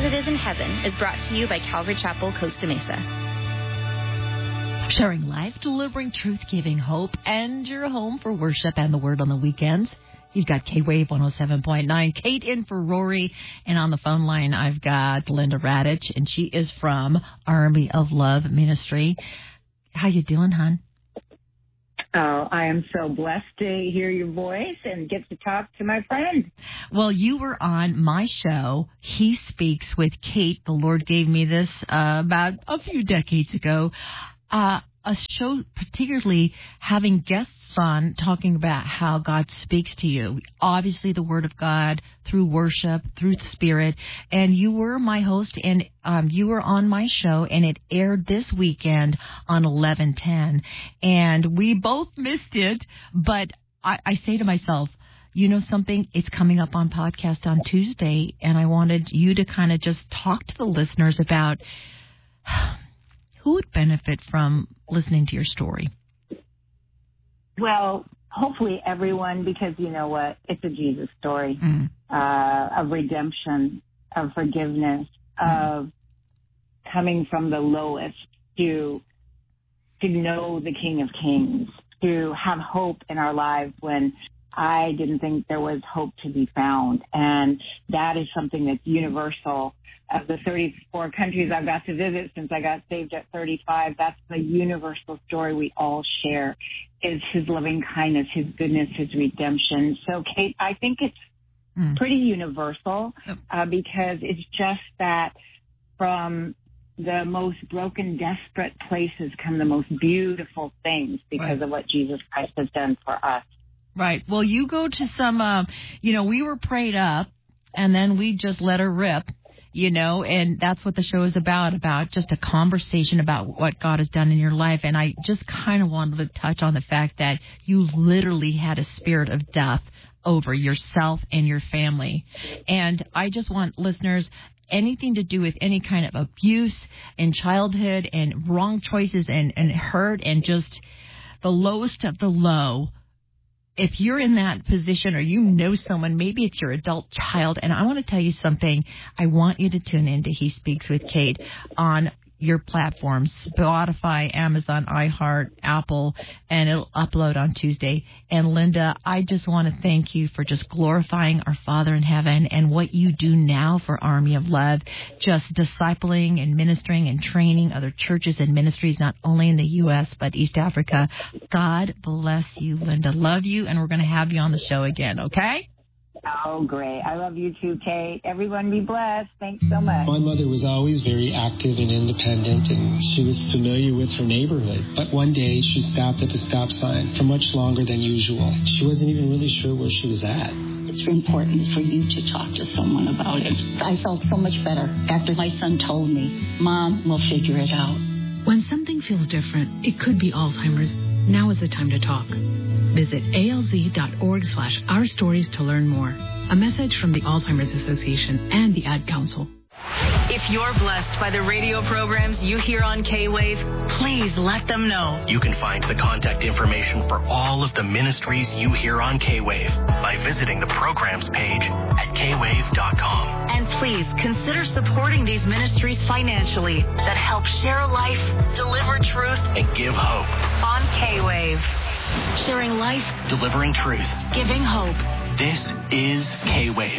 It Is in Heaven is brought to you by Calvary Chapel, Costa Mesa. Sharing life, delivering truth, giving hope, and your home for worship and the Word on the weekends. You've got K-Wave 107.9, Kate in for Rory, and on the phone line I've got Linda Radich, and she is from Army of Love Ministry. How you doing, hon? Oh, I am so blessed to hear your voice and get to talk to my friend. Well, you were on my show, He Speaks with Kate. The Lord gave me this about a few decades ago. A show particularly having guests on talking about how God speaks to you. Obviously, the Word of God through worship, through the Spirit. And you were my host, and you were on my show, and it aired this weekend on 11/10. And we both missed it, but I say to myself, you know something? It's coming up on podcast on Tuesday, and I wanted you to kind of just talk to the listeners about who would benefit from listening to your story. Well, hopefully everyone, because you know what? It's a Jesus story of redemption, of forgiveness, of coming from the lowest to know the King of Kings, to have hope in our lives when I didn't think there was hope to be found. And that is something that's universal. Of the 34 countries I've got to visit since I got saved at 35, that's the universal story we all share, is his loving kindness, his goodness, his redemption. So, Kate, I think it's pretty universal because it's just that from the most broken, desperate places come the most beautiful things because of what Jesus Christ has done for us. Right. Well, you go to some, we were prayed up, and then we just let her rip. And that's what the show is about just a conversation about what God has done in your life. And I just kind of wanted to touch on the fact that you literally had a spirit of death over yourself and your family. And I just want listeners, anything to do with any kind of abuse in childhood and wrong choices and hurt and just the lowest of the low, if you're in that position or you know someone, maybe it's your adult child, and I want to tell you something, I want you to tune in to He Speaks with Kate on your platforms, Spotify, Amazon, iHeart, Apple, and it'll upload on Tuesday. And Linda, I just want to thank you for just glorifying our Father in heaven and what you do now for Army of Love, just discipling and ministering and training other churches and ministries, not only in the U.S., but East Africa. God bless you, Linda. Love you, and we're going to have you on the show again, okay? Oh, great. I love you too, Kate. Everyone be blessed. Thanks so much. My mother was always very active and independent, and she was familiar with her neighborhood. But one day, she stopped at the stop sign for much longer than usual. She wasn't even really sure where she was at. It's important for you to talk to someone about it. I felt so much better after my son told me, Mom, we'll figure it out. When something feels different, it could be Alzheimer's. Now is the time to talk. Visit alz.org/ourstories to learn more. A message from the Alzheimer's Association and the Ad Council. If you're blessed by the radio programs you hear on K-Wave, please let them know. You can find the contact information for all of the ministries you hear on K-Wave by visiting the programs page at kwave.com. And please consider supporting these ministries financially that help share life, deliver truth, and give hope on K-Wave. Sharing life, delivering truth, giving hope. This is K-Wave.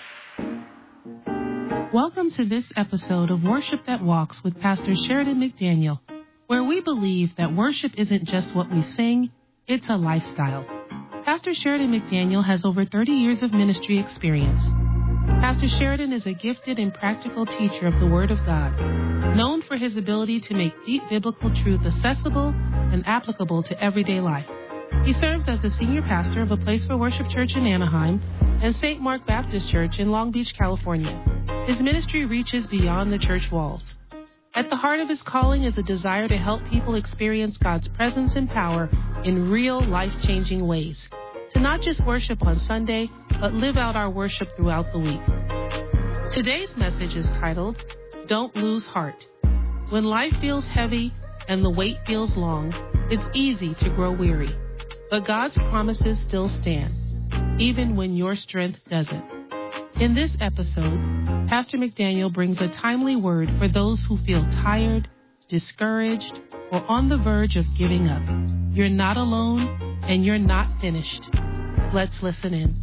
Welcome to this episode of Worship That Walks with Pastor Sheridan McDaniel, where we believe that worship isn't just what we sing, it's a lifestyle. Pastor Sheridan McDaniel has over 30 years of ministry experience. Pastor Sheridan is a gifted and practical teacher of the Word of God, known for his ability to make deep biblical truth accessible and applicable to everyday life. He serves as the senior pastor of a Place for Worship Church in Anaheim and St. Mark Baptist Church in Long Beach, California. His ministry reaches beyond the church walls. At the heart of his calling is a desire to help people experience God's presence and power in real, life-changing ways. To not just worship on Sunday, but live out our worship throughout the week. Today's message is titled, Don't Lose Heart. When life feels heavy and the wait feels long, it's easy to grow weary. But God's promises still stand, even when your strength doesn't. In this episode, Pastor McDaniel brings a timely word for those who feel tired, discouraged, or on the verge of giving up. You're not alone, and you're not finished. Let's listen in.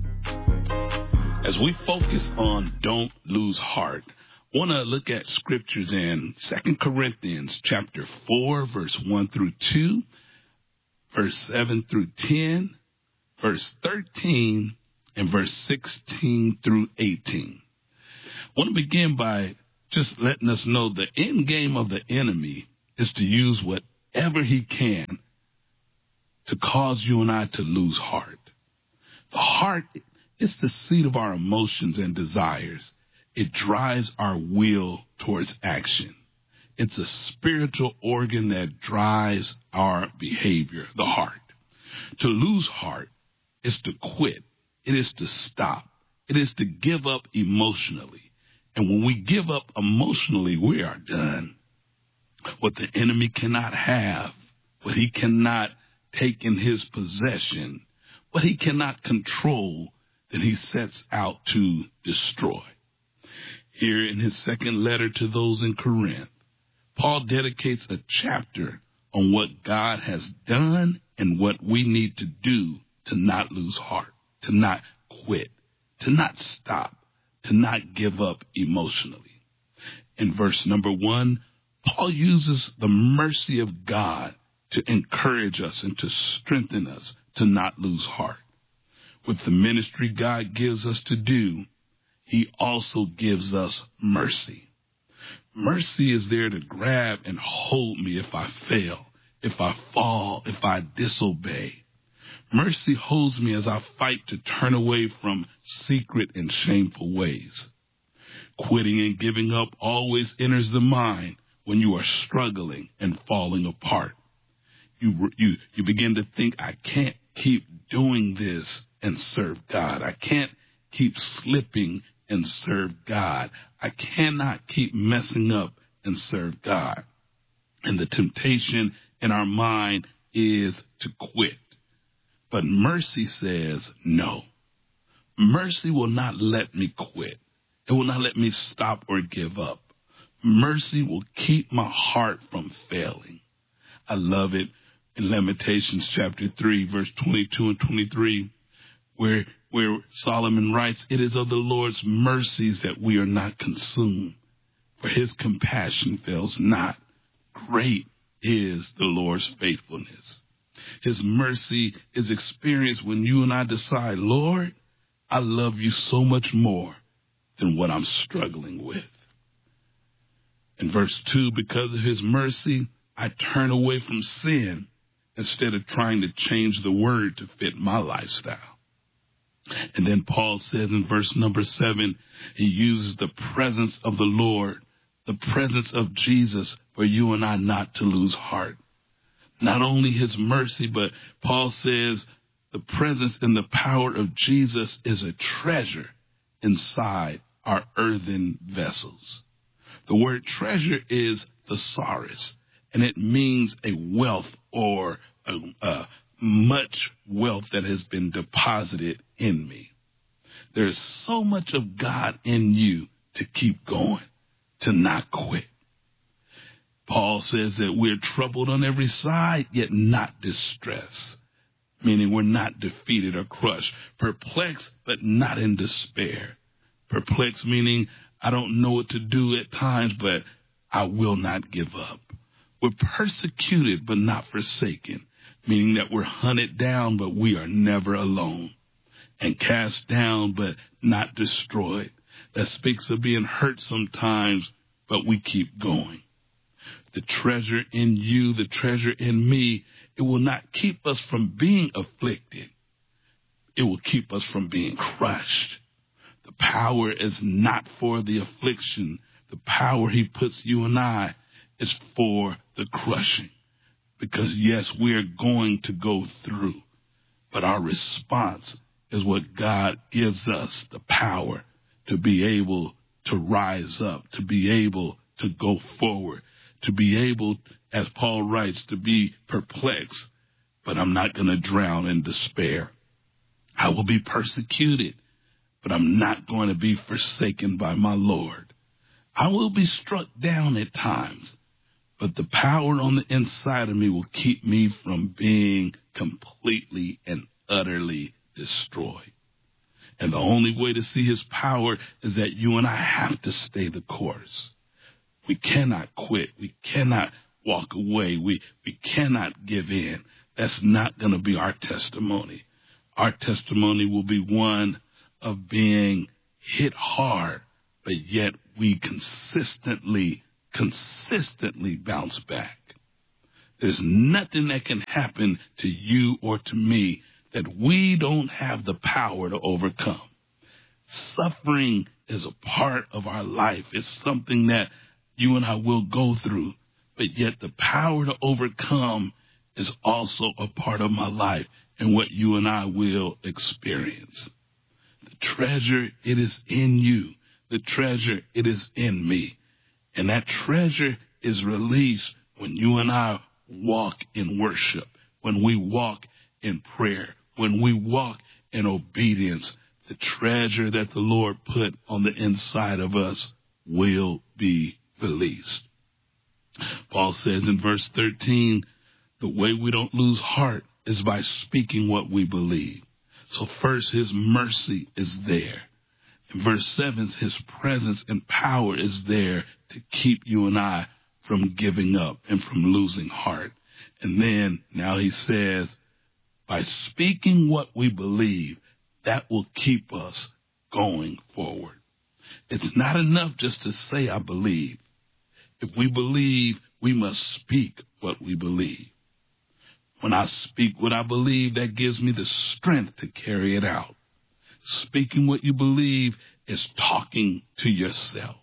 As we focus on don't lose heart, I want to look at scriptures in 2 Corinthians chapter 4, verse 1 through 2, verse 7 through 10, verse 13, and verse 16 through 18. I want to begin by just letting us know the end game of the enemy is to use whatever he can to cause you and I to lose heart. The heart is the seat of our emotions and desires. It drives our will towards action. It's a spiritual organ that drives our behavior, the heart. To lose heart is to quit. It is to stop. It is to give up emotionally. And when we give up emotionally, we are done. What the enemy cannot have, what he cannot take in his possession, what he cannot control, then he sets out to destroy. Here in his second letter to those in Corinth, Paul dedicates a chapter on what God has done and what we need to do to not lose heart, to not quit, to not stop, to not give up emotionally. In verse number 1, Paul uses the mercy of God to encourage us and to strengthen us to not lose heart. With the ministry God gives us to do, he also gives us mercy. Mercy is there to grab and hold me if I fail, if I fall, if I disobey. Mercy holds me as I fight to turn away from secret and shameful ways. Quitting and giving up always enters the mind when you are struggling and falling apart. You begin to think, I can't keep doing this and serve God. I can't keep slipping and serve God. I cannot keep messing up and serve God. And the temptation in our mind is to quit. But mercy says no. Mercy will not let me quit. It will not let me stop or give up. Mercy will keep my heart from failing. I love it in Lamentations chapter 3, verse 22 and 23, where Solomon writes, it is of the Lord's mercies that we are not consumed, for his compassion fails not. Great is the Lord's faithfulness. His mercy is experienced when you and I decide, Lord, I love you so much more than what I'm struggling with. In verse 2, because of his mercy, I turn away from sin instead of trying to change the word to fit my lifestyle. And then Paul says in verse number 7, he uses the presence of the Lord, the presence of Jesus, for you and I not to lose heart. Not only his mercy, but Paul says the presence and the power of Jesus is a treasure inside our earthen vessels. The word treasure is thesaurus, and it means a wealth or much wealth that has been deposited in me. There's so much of God in you to keep going, to not quit. Paul says that we're troubled on every side, yet not distressed, meaning we're not defeated or crushed. Perplexed, but not in despair. Perplexed, meaning I don't know what to do at times, but I will not give up. We're persecuted, but not forsaken, meaning that we're hunted down, but we are never alone. And cast down, but not destroyed. That speaks of being hurt sometimes, but we keep going. The treasure in you, the treasure in me, it will not keep us from being afflicted. It will keep us from being crushed. The power is not for the affliction. The power he puts you and I is for the crushing. Because, yes, we are going to go through, but our response is what God gives us, the power to be able to rise up, to be able to go forward, to be able, as Paul writes, to be perplexed, but I'm not going to drown in despair. I will be persecuted, but I'm not going to be forsaken by my Lord. I will be struck down at times, but the power on the inside of me will keep me from being completely and utterly destroyed. And the only way to see his power is that you and I have to stay the course. We cannot quit. We cannot walk away. We cannot give in. That's not going to be our testimony. Our testimony will be one of being hit hard, but yet we consistently bounce back. There's nothing that can happen to you or to me that we don't have the power to overcome. Suffering is a part of our life. It's something that you and I will go through, but yet the power to overcome is also a part of my life and what you and I will experience. The treasure, it is in you. The treasure, it is in me. And that treasure is released when you and I walk in worship, when we walk in prayer, when we walk in obedience. The treasure that the Lord put on the inside of us will be released. Paul says in verse 13, the way we don't lose heart is by speaking what we believe. So first, his mercy is there. In verse 7, his presence and power is there to keep you and I from giving up and from losing heart. And then now he says, by speaking what we believe, that will keep us going forward. It's not enough just to say, I believe. If we believe, we must speak what we believe. When I speak what I believe, that gives me the strength to carry it out. Speaking what you believe is talking to yourself.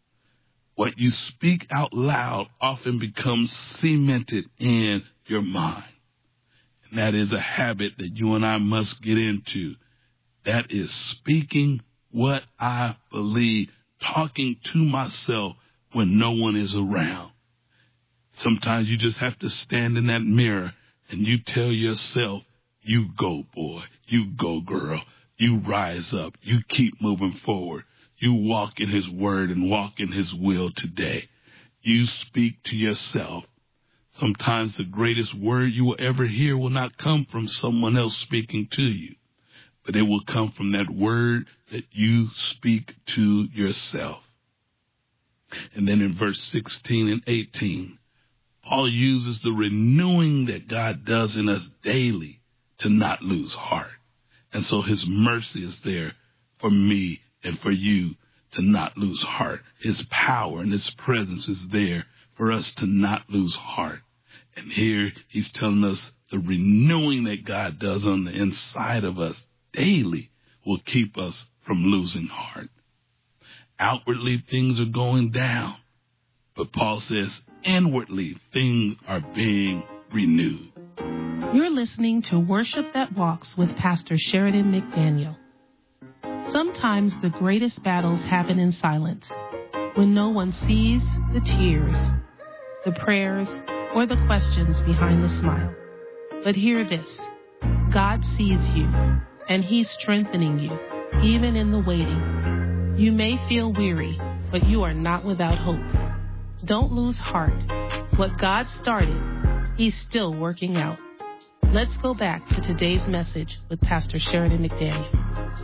What you speak out loud often becomes cemented in your mind. And that is a habit that you and I must get into. That is speaking what I believe, talking to myself when no one is around. Sometimes you just have to stand in that mirror and you tell yourself, you go, boy, you go, girl, you rise up, you keep moving forward. You walk in his word and walk in his will today. You speak to yourself. Sometimes the greatest word you will ever hear will not come from someone else speaking to you, but it will come from that word that you speak to yourself. And then in verse 16 and 18, Paul uses the renewing that God does in us daily to not lose heart. And so his mercy is there for me and for you to not lose heart. His power and his presence is there for us to not lose heart. And here he's telling us the renewing that God does on the inside of us daily will keep us from losing heart. Outwardly, things are going down, but Paul says inwardly, things are being renewed. You're listening to Worship That Walks with Pastor Sheridan McDaniel. Sometimes the greatest battles happen in silence, when no one sees the tears, the prayers, or the questions behind the smile. But hear this, God sees you, and he's strengthening you, even in the waiting. You may feel weary, but you are not without hope. Don't lose heart. What God started, he's still working out. Let's go back to today's message with Pastor Sheridan McDaniel.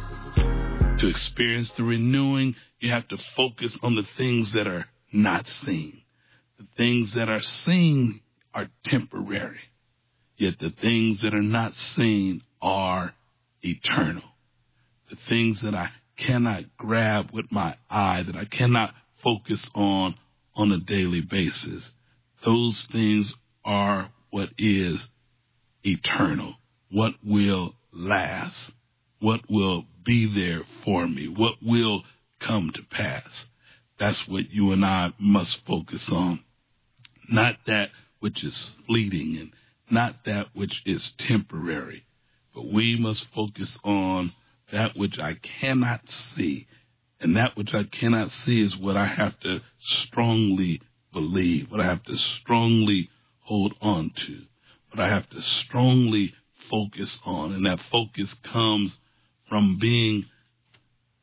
To experience the renewing, you have to focus on the things that are not seen. The things that are seen are temporary, yet the things that are not seen are eternal. The things that I cannot grab with my eye, that I cannot focus on a daily basis, those things are what is eternal, what will last, what will be there for me, what will come to pass. That's what you and I must focus on. Not that which is fleeting and not that which is temporary, but we must focus on that which I cannot see. And that which I cannot see is what I have to strongly believe, what I have to strongly hold on to, what I have to strongly focus on. And that focus comes from being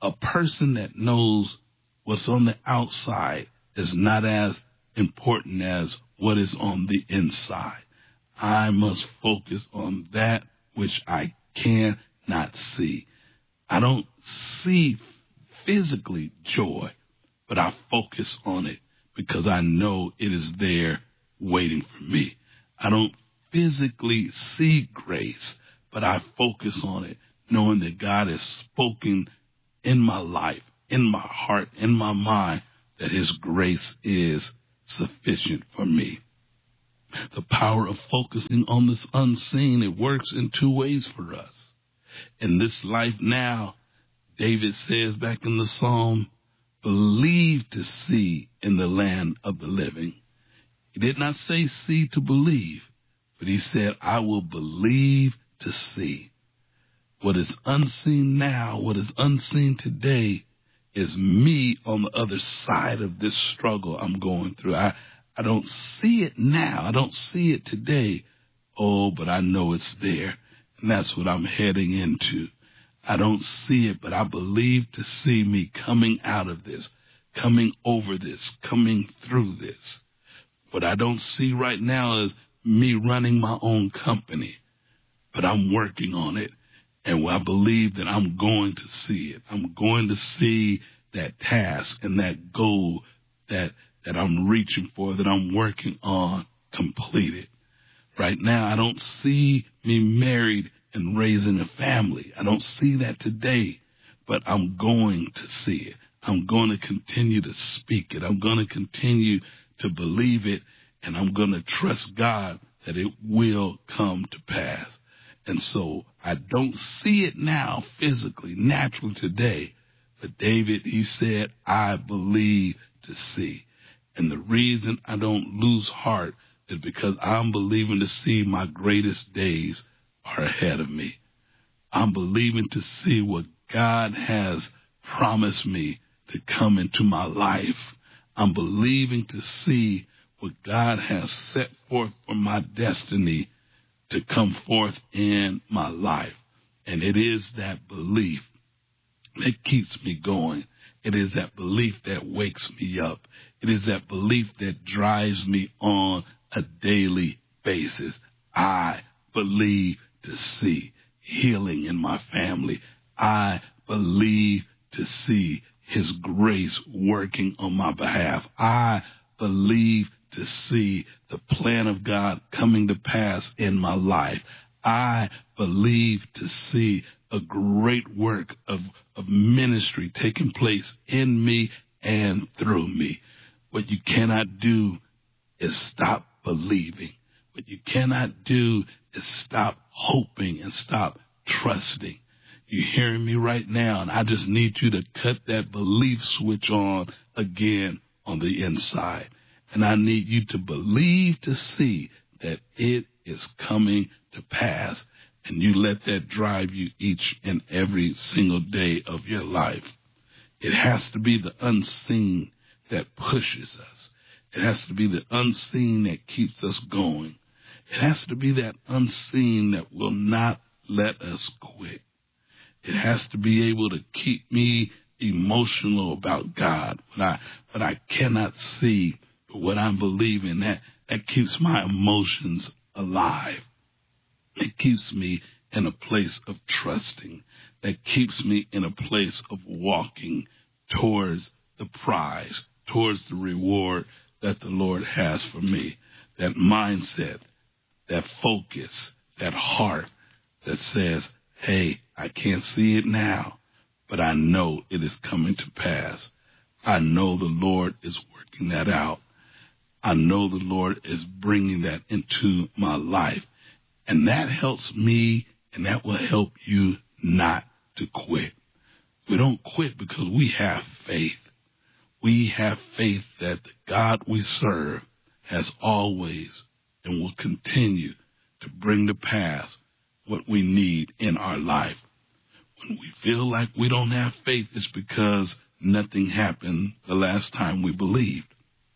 A person that knows what's on the outside is not as important as what is on the inside. I must focus on that which I cannot see. I don't see physically joy, but I focus on it because I know it is there waiting for me. I don't physically see grace, but I focus on it knowing that God has spoken in my life, in my heart, in my mind, that his grace is sufficient for me. The power of focusing on this unseen, it works in two ways for us. In this life now, David says back in the Psalm, believe to see in the land of the living. He did not say see to believe, but he said, I will believe to see. What is unseen now, what is unseen today, is me on the other side of this struggle I'm going through. I don't see it now. I don't see it today. Oh, but I know it's there. And that's what I'm heading into. I don't see it, but I believe to see me coming out of this, coming over this, coming through this. What I don't see right now is me running my own company, but I'm working on it. And I believe that I'm going to see it. I'm going to see that task and that goal that I'm reaching for, that I'm working on, completed. Right now, I don't see me married and raising a family. I don't see that today, but I'm going to see it. I'm going to continue to speak it. I'm going to continue to believe it, and I'm going to trust God that it will come to pass. And so I don't see it now physically, naturally today. But David, he said, I believe to see. And the reason I don't lose heart is because I'm believing to see my greatest days are ahead of me. I'm believing to see what God has promised me to come into my life. I'm believing to see what God has set forth for my destiny to come forth in my life. And it is that belief that keeps me going. It is that belief that wakes me up. It is that belief that drives me on a daily basis. I believe to see healing in my family. I believe to see his grace working on my behalf. I believe to see the plan of God coming to pass in my life. I believe to see a great work of ministry taking place in me and through me. What you cannot do is stop believing. What you cannot do is stop hoping and stop trusting. You're hearing me right now, and I just need you to cut that belief switch on again on the inside. And I need you to believe to see that it is coming to pass. And you let that drive you each and every single day of your life. It has to be the unseen that pushes us. It has to be the unseen that keeps us going. It has to be that unseen that will not let us quit. It has to be able to keep me emotional about God, but I cannot see. But what I'm believing, that keeps my emotions alive. It keeps me in a place of trusting. That keeps me in a place of walking towards the prize, towards the reward that the Lord has for me. That mindset, that focus, that heart that says, hey, I can't see it now, but I know it is coming to pass. I know the Lord is working that out. I know the Lord is bringing that into my life. And that helps me, and that will help you not to quit. We don't quit because we have faith. We have faith that the God we serve has always and will continue to bring to pass what we need in our life. When we feel like we don't have faith, it's because nothing happened the last time we believed.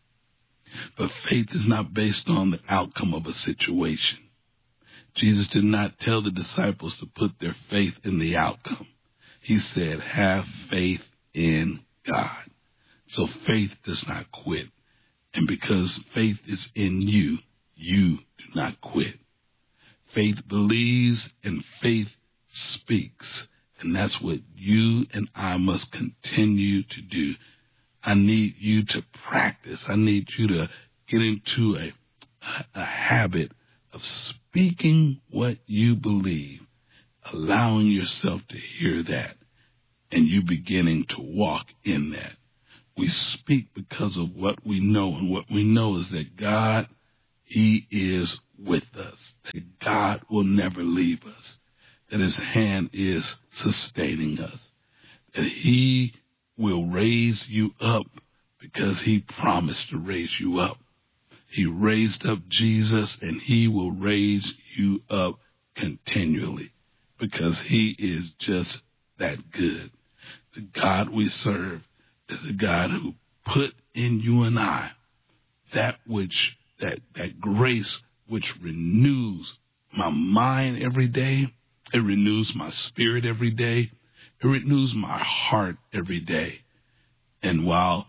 But faith is not based on the outcome of a situation. Jesus did not tell the disciples to put their faith in the outcome. He said, have faith in God. So faith does not quit. And because faith is in you, you do not quit. Faith believes and faith speaks. And that's what you and I must continue to do. I need you to practice. I need you to get into a habit of speaking what you believe, allowing yourself to hear that, and you beginning to walk in that. We speak because of what we know, and what we know is that God, He is with us, that God will never leave us, that His hand is sustaining us, that He will raise you up because He promised to raise you up. He raised up Jesus, and He will raise you up continually because He is just that good. The God we serve is a God who put in you and I that grace which renews my mind every day. It renews my spirit every day. It renews my heart every day. And while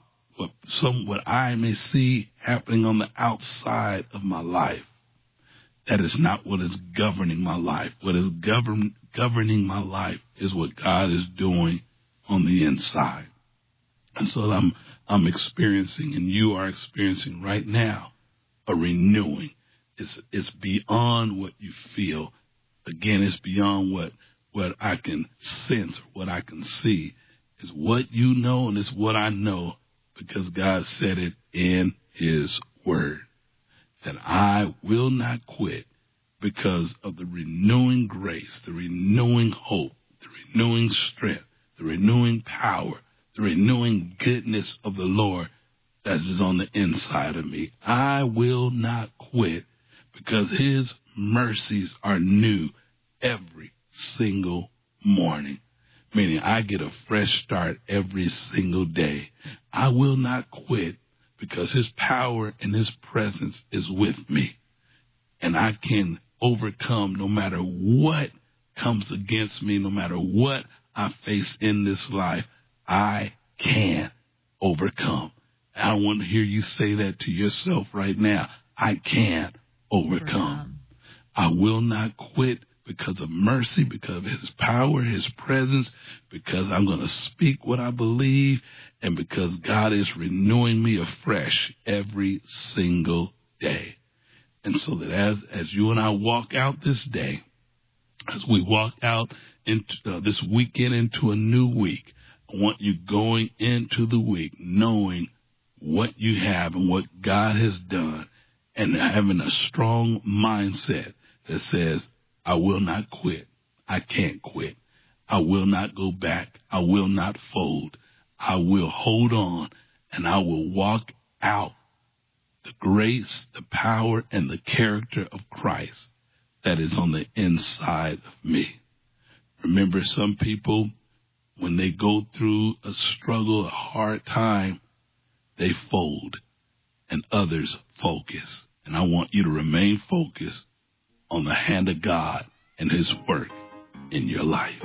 what I may see happening on the outside of my life, that is not what is governing my life. What is governing my life is what God is doing on the inside. And so I'm experiencing, and you are experiencing right now, a renewing. It's beyond what you feel. Again, it's beyond what I can sense or what I can see. It's what you know, and it's what I know, because God said it in His Word, that I will not quit because of the renewing grace, the renewing hope, the renewing strength, the renewing power, the renewing goodness of the Lord that is on the inside of me. I will not quit because His mercies are new every single morning, meaning I get a fresh start every single day. I will not quit because His power and His presence is with me, and I can overcome no matter what comes against me, no matter what I face in this life. I can overcome. I want to hear you say that to yourself right now. I can overcome. I will not quit because of mercy, because of His power, His presence, because I'm going to speak what I believe, and because God is renewing me afresh every single day. And so that as you and I walk out this day, as we walk out into this weekend into a new week, I want you going into the week knowing what you have and what God has done, and having a strong mindset that says, I will not quit. I can't quit. I will not go back. I will not fold. I will hold on, and I will walk out the grace, the power, and the character of Christ that is on the inside of me. Remember, some people, when they go through a struggle, a hard time, they fold, and others focus. And I want you to remain focused on the hand of God and His work in your life.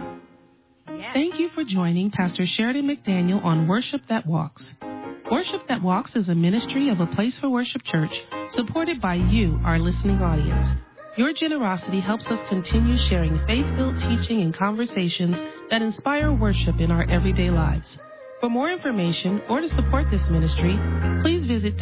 Thank you for joining Pastor Sheridan McDaniel on Worship That Walks. Worship That Walks is a ministry of A Place for Worship Church, supported by you, our listening audience. Your generosity helps us continue sharing faith-filled teaching and conversations that inspire worship in our everyday lives. For more information or to support this ministry, please visit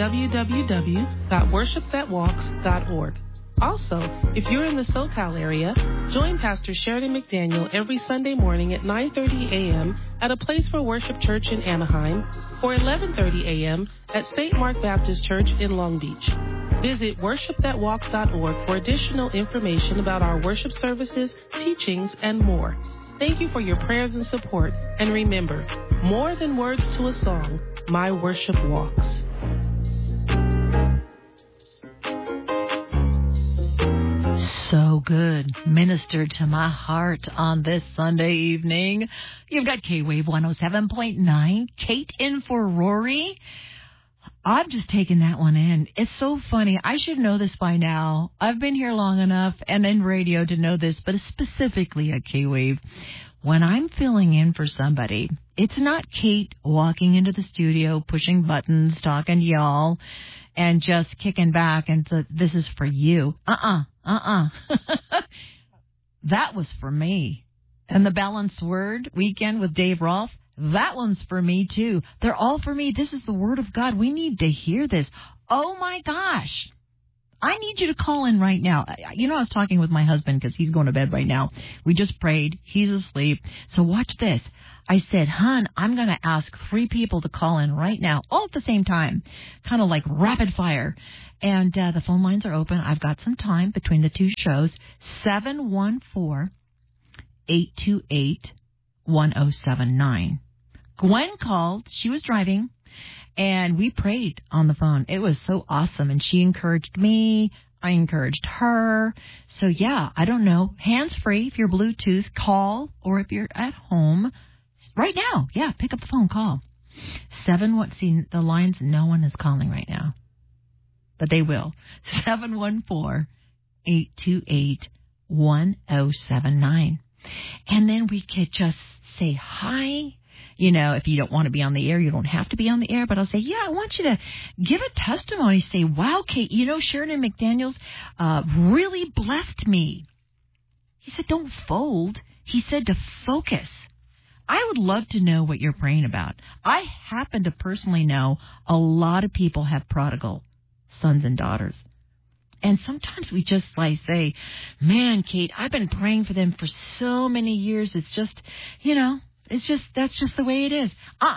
www.worshipthatwalks.org. Also, if you're in the SoCal area, join Pastor Sheridan McDaniel every Sunday morning at 9:30 a.m. at A Place for Worship Church in Anaheim, or 11:30 a.m. at St. Mark Baptist Church in Long Beach. Visit worshipthatwalks.org for additional information about our worship services, teachings, and more. Thank you for your prayers and support. And remember, more than words to a song, my worship walks. So good. Ministered to my heart on this Sunday evening. You've got K-Wave 107.9. Kate in for Rory. I'm just taking that one in. It's so funny. I should know this by now. I've been here long enough and in radio to know this, but specifically at K-Wave. when I'm filling in for somebody, it's not Kate walking into the studio, pushing buttons, talking to y'all, and just kicking back and this is for you. That was for me. And the Balanced Word weekend with Dave Rolfe, that one's for me too. They're all for me. This is the Word of God. We need to hear this. Oh my gosh. I need you to call in right now. You know, I was talking with my husband because he's going to bed right now. We just prayed. He's asleep. So watch this. I said, hon, I'm going to ask 3 people to call in right now, all at the same time, kind of like rapid fire. And the phone lines are open. I've got some time between the 2 shows. 714-828-1079. Gwen called. She was driving. And we prayed on the phone. It was so awesome. And she encouraged me. I encouraged her. So, yeah, I don't know. Hands-free if you're Bluetooth, call. Or if you're at home, right now. Yeah, pick up the phone, call. See, the lines, no one is calling right now. But they will. 714-828-1079. And then we could just say hi. You know, if you don't want to be on the air, you don't have to be on the air. But I'll say, yeah, I want you to give a testimony. Say, wow, Kate, you know, Sheridan McDaniels really blessed me. He said, don't fold. He said to focus. I would love to know what you're praying about. I happen to personally know a lot of people have prodigal sons and daughters. And sometimes we just like say, man, Kate, I've been praying for them for so many years. It's just, you know. That's just the way it is.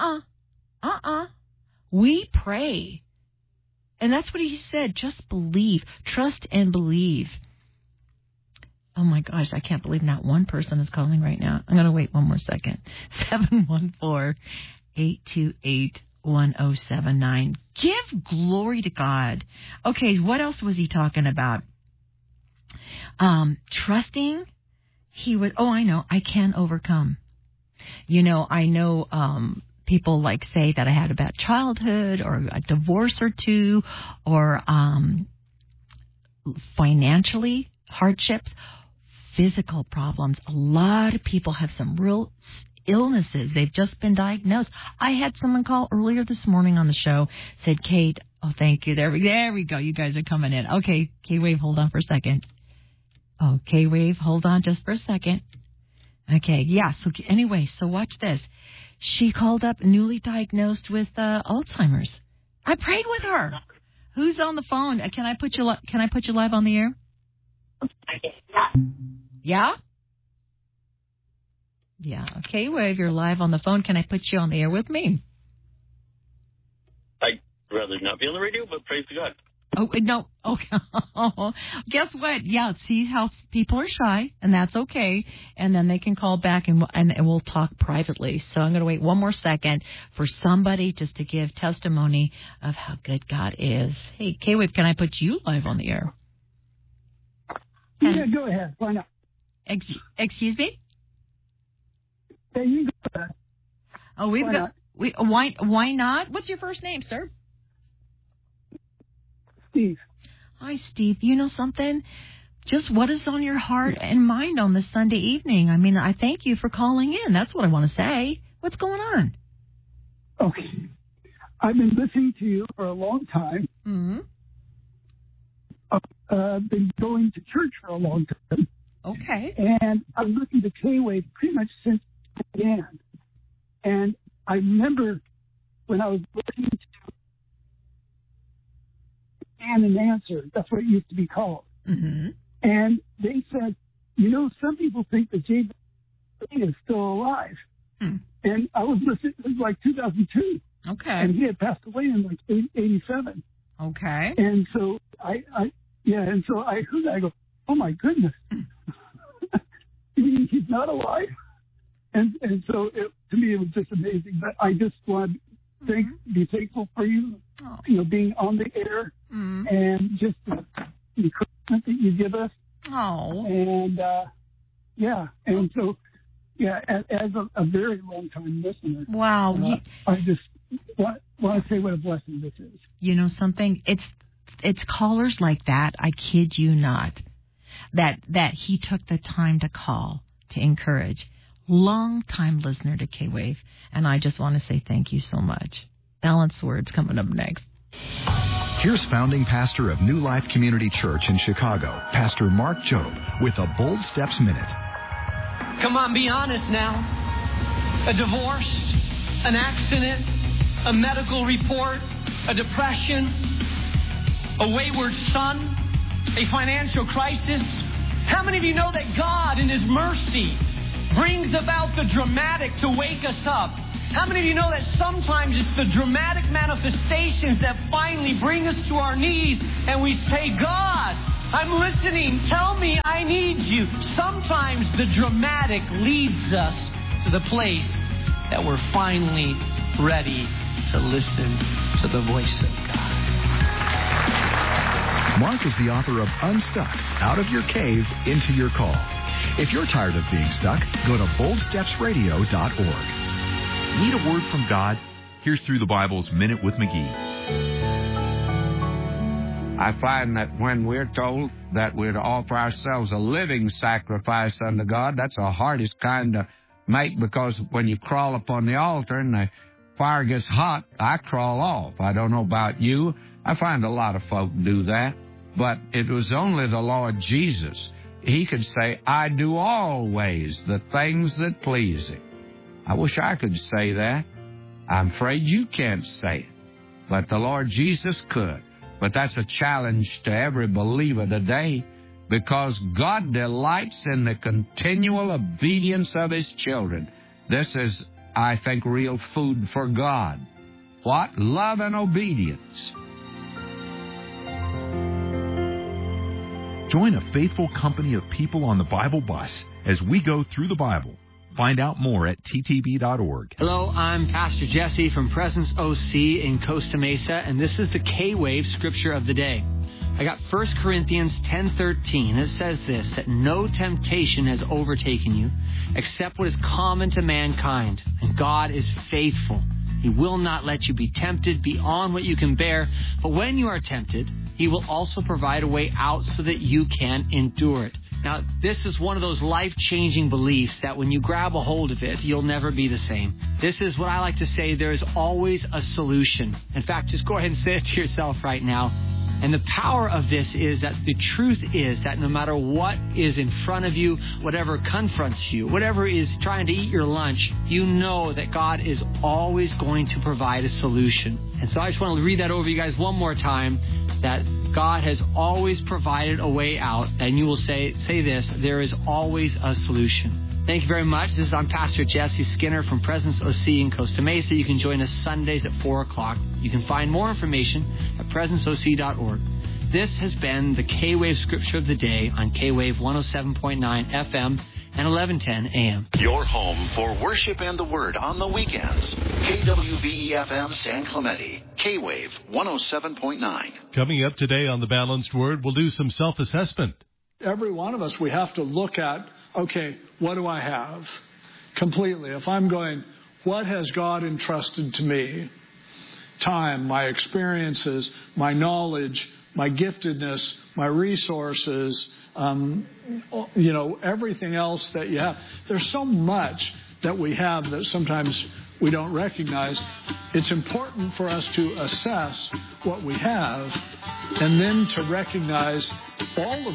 We pray. And that's what he said. Just believe. Trust and believe. Oh my gosh, I can't believe not one person is calling right now. I'm going to wait one more second. 714-828-1079. Give glory to God. Okay, what else was he talking about? Trusting. I know, I can overcome. You know, I know people like say that I had a bad childhood or a divorce or 2 or financially hardships, physical problems. A lot of people have some real illnesses. They've just been diagnosed. I had someone call earlier this morning on the show, said, Kate, oh, thank you. There we go. You guys are coming in. Okay, K-Wave, hold on for a second. Oh, K-Wave, hold on just for a second. Okay, yeah, so anyway, so watch this. She called up newly diagnosed with Alzheimer's. I prayed with her. Who's on the phone? Can I put you live on the air? Yeah? Yeah, okay, well, if you're live on the phone, can I put you on the air with me? I'd rather not be on the radio, but praise to God. Oh, no. Okay. Guess what? Yeah, see how people are shy, and that's okay. And then they can call back, and we'll talk privately. So I'm going to wait one more second for somebody just to give testimony of how good God is. Hey, K-Wave, can I put you live on the air? Yeah, go ahead. Why not? Excuse me? Yeah, you go ahead. Oh, why not? What's your first name, sir? Steve. Hi, Steve. You know something? Just what is on your heart and mind on this Sunday evening? I mean, I thank you for calling in. That's what I want to say. What's going on? Okay. I've been listening to you for a long time. Mm-hmm. I've been going to church for a long time. Okay. And I've listened to K-Wave pretty much since it began. And I remember when I was listening to and answer. That's what it used to be called. Mm-hmm. And they said, you know, some people think that J.B. is still alive. And I was listening, it was like 2002. Okay. And he had passed away in like 87. Okay. And so I heard that. I go, oh my goodness. He's not alive. And so to me, it was just amazing. But I just want to be thankful for you, you know, being on the air and just the encouragement that you give us. Oh. And, and so, as a very long-time listener. Wow. I just want to say what a blessing this is. You know something? It's callers like that, I kid you not, that he took the time to call to encourage. long-time listener to K-Wave, and I just want to say thank you so much. Balanced Words coming up next. Here's founding pastor of New Life Community Church in Chicago, Pastor Mark Jobe, with a Bold Steps Minute. Come on, be honest now. A divorce, an accident, a medical report, a depression, a wayward son, a financial crisis. How many of you know that God in His mercy brings about the dramatic to wake us up? How many of you know that sometimes it's the dramatic manifestations that finally bring us to our knees and we say, God, I'm listening. Tell me I need you. Sometimes the dramatic leads us to the place that we're finally ready to listen to the voice of God. Mark is the author of Unstuck, Out of Your Cave, Into Your Call. If you're tired of being stuck, go to boldstepsradio.org. Need a word from God? Here's Through the Bible's Minute with McGee. I find that when we're told that we're to offer ourselves a living sacrifice unto God, that's the hardest kind to make, because when you crawl upon the altar and the fire gets hot, I crawl off. I don't know about you. I find a lot of folk do that. But it was only the Lord Jesus. He could say, I do always the things that please Him. I wish I could say that. I'm afraid you can't say it. But the Lord Jesus could. But that's a challenge to every believer today, because God delights in the continual obedience of His children. This is, I think, real food for God. What? Love and obedience. Join a faithful company of people on the Bible bus as we go through the Bible. Find out more at ttb.org. Hello, I'm Pastor Jesse from Presence OC in Costa Mesa, and this is the K-Wave Scripture of the Day. I got 1 Corinthians 10:13. It says this, that no temptation has overtaken you except what is common to mankind, and God is faithful. He will not let you be tempted beyond what you can bear, but when you are tempted, He will also provide a way out so that you can endure it. Now, this is one of those life-changing beliefs that when you grab a hold of it, you'll never be the same. This is what I like to say, there is always a solution. In fact, just go ahead and say it to yourself right now. And the power of this is that the truth is that no matter what is in front of you, whatever confronts you, whatever is trying to eat your lunch, you know that God is always going to provide a solution. And so I just want to read that over you guys one more time, that God has always provided a way out. And you will say this, there is always a solution. Thank you very much. I'm Pastor Jesse Skinner from Presence OC in Costa Mesa. You can join us Sundays at 4 o'clock. You can find more information at presenceoc.org. This has been the K-Wave Scripture of the Day on K-Wave 107.9 FM and 1110 AM. Your home for worship and the Word on the weekends. KWVE-FM San Clemente. K-Wave 107.9. Coming up today on The Balanced Word, we'll do some self-assessment. Every one of us, we have to look at, okay, what do I have? Completely. If I'm going, what has God entrusted to me? Time, my experiences, my knowledge, my giftedness, my resources, everything else that you have. There's so much that we have that sometimes we don't recognize. It's important for us to assess what we have and then to recognize all the